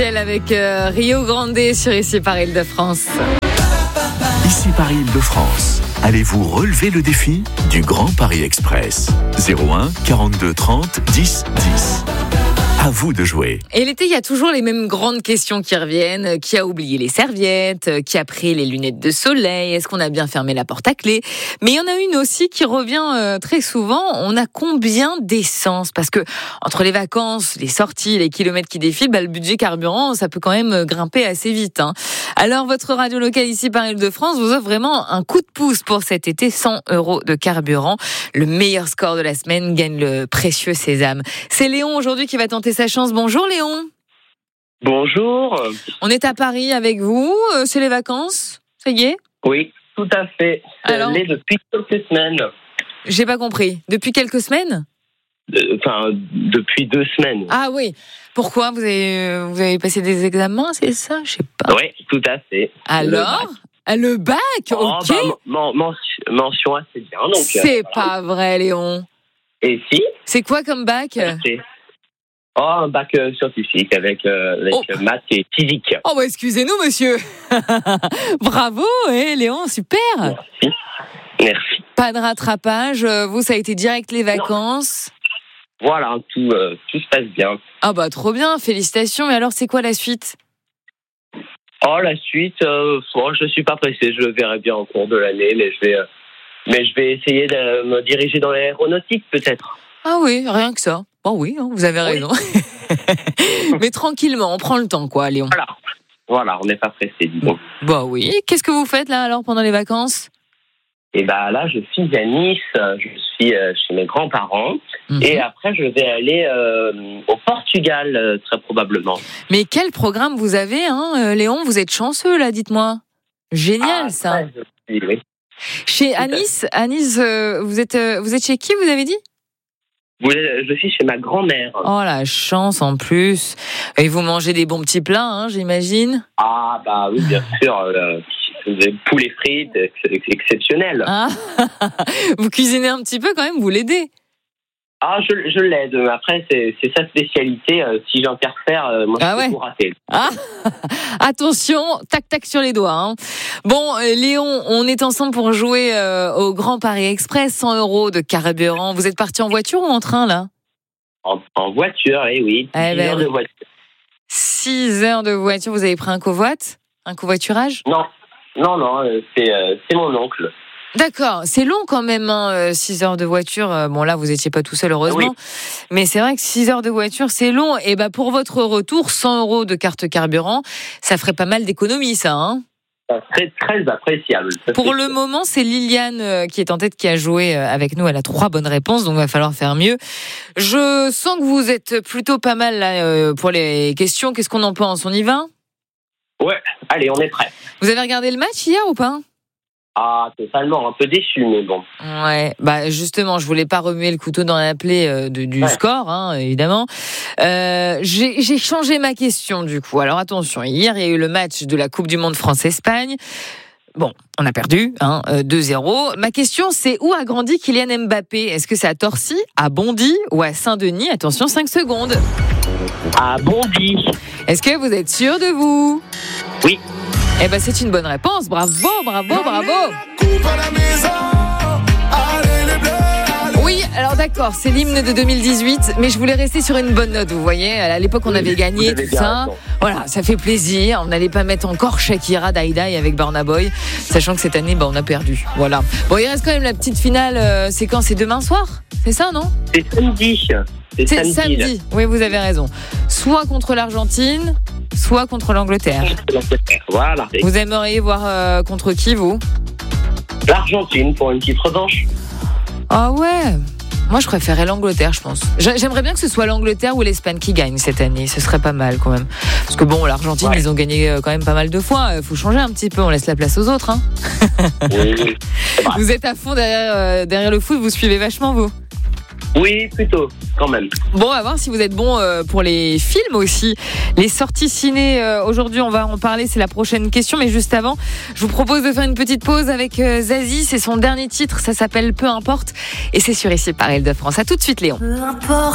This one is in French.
Avec Rio Grande sur Ici par Île-de-France. Ici par Île-de-France. Allez-vous relever le défi du Grand Paris Express? 01 42 30 10 10. À vous de jouer. Et l'été, il y a toujours les mêmes grandes questions qui reviennent. Qui a oublié les serviettes? Qui a pris les lunettes de soleil? Est-ce qu'on a bien fermé la porte à clé? Mais il y en a une aussi qui revient très souvent. On a combien d'essence? Parce que entre les vacances, les sorties, les kilomètres qui défilent, le budget carburant, ça peut quand même grimper assez vite. Alors, votre radio locale ici par Île-de-France vous offre vraiment un coup de pouce pour cet été. 100 € de carburant. Le meilleur score de la semaine gagne le précieux sésame. C'est Léon aujourd'hui qui va tenter sa chance. Bonjour Léon. Bonjour. On est à Paris avec vous. C'est les vacances? Ça y est? Oui, tout à fait. Alors, depuis quelques semaines. J'ai pas compris. Depuis quelques semaines? Depuis 2 semaines. Ah oui. Pourquoi? Vous avez passé des examens, c'est ça? Je sais pas. Oui, tout à fait. Alors? Le bac, ok. Mention assez bien. Donc, c'est pas vrai, Léon. Et si? C'est quoi comme bac? Un bac scientifique avec maths et physique. Oh, excusez-nous, monsieur. Bravo, Léon, super. Merci. Pas de rattrapage. Vous, ça a été direct les vacances? Non. Voilà, tout se passe bien. Ah trop bien, félicitations. Mais alors, c'est quoi la suite? La suite, je suis pas pressé. Je le verrai bien au cours de l'année, mais je vais essayer de me diriger dans l'aéronautique, peut-être. Ah oui, rien que ça. Bon oui, vous avez raison. Oui. Mais tranquillement, on prend le temps, quoi, Léon. Voilà, on n'est pas pressé, disons. Oui. Qu'est-ce que vous faites là alors pendant les vacances? Et là, je suis à Nice. Je suis chez mes grands-parents. Et après, je vais aller au Portugal, très probablement. Mais quel programme vous avez, Léon? Vous êtes chanceux là, dites-moi. Génial ça. Oui. À Nice, vous êtes chez qui, vous avez dit? Je suis chez ma grand-mère. Oh, la chance en plus. Et vous mangez des bons petits plats, j'imagine? Oui, bien sûr. Des poulets frites, exceptionnel. Vous cuisinez un petit peu quand même, vous l'aidez? Je l'aide. Après, c'est sa spécialité. Si j'interfère, moi, je peux tout rater. Attention, tac-tac sur les doigts. Bon, Léon, on est ensemble pour jouer au Grand Paris Express. 100 € de carburant. Vous êtes parti en voiture ou en train, là? En voiture, oui. 6 heures de voiture. 6 heures de voiture. Vous avez pris un covoit? Un covoiturage? Non, c'est mon oncle. D'accord, c'est long quand même, 6 heures de voiture. Bon là, vous étiez pas tout seul, heureusement. Oui. Mais c'est vrai que 6 heures de voiture, c'est long. Et pour votre retour, 100 € de carte carburant, ça ferait pas mal d'économies, ça, Très, très appréciable. Pour le moment, c'est Liliane qui est en tête, qui a joué avec nous. Elle a 3 bonnes réponses, donc il va falloir faire mieux. Je sens que vous êtes plutôt pas mal là, pour les questions. Qu'est-ce qu'on en pense? On y va? Ouais, allez, on est prêt. Vous avez regardé le match hier ou pas? Totalement, un peu déçu, mais bon. Ouais, justement, je voulais pas remuer le couteau dans la plaie du score, évidemment. J'ai changé ma question, du coup. Alors attention, hier, il y a eu le match de la Coupe du Monde France-Espagne. Bon, on a perdu, 2-0. Ma question, c'est où a grandi Kylian Mbappé? Est-ce que c'est à Torcy, à Bondy ou à Saint-Denis? Attention, 5 secondes. À Bondy. Est-ce que vous êtes sûr de vous? Oui. C'est une bonne réponse. Bravo. Oui, alors d'accord, c'est l'hymne de 2018, mais je voulais rester sur une bonne note, vous voyez. À l'époque, on avait gagné tout ça. Voilà, ça fait plaisir. On n'allait pas mettre encore Shakira Die avec Burna Boy, sachant que cette année, on a perdu. Voilà. Bon, il reste quand même la petite finale. C'est quand? C'est demain soir? C'est ça, non? C'est samedi. C'est samedi. Oui, vous avez raison. Soit contre l'Argentine, soit contre l'Angleterre. Voilà. Vous aimeriez voir contre qui, vous? L'Argentine, pour une petite revanche. Ah ouais. Moi, je préférais l'Angleterre, je pense. J'aimerais bien que ce soit l'Angleterre ou l'Espagne qui gagne cette année. Ce serait pas mal, quand même. Parce que l'Argentine, ils ont gagné quand même pas mal de fois. Il faut changer un petit peu. On laisse la place aux autres, Oui. Vous êtes à fond derrière le foot. Vous suivez vachement, vous? Oui, plutôt, quand même. Bon, on va voir si vous êtes bon pour les films aussi. Les sorties ciné, aujourd'hui, on va en parler, c'est la prochaine question. Mais juste avant, je vous propose de faire une petite pause avec Zazie. C'est son dernier titre, ça s'appelle Peu importe. Et c'est sur Ici par Île-de-France. À tout de suite, Léon.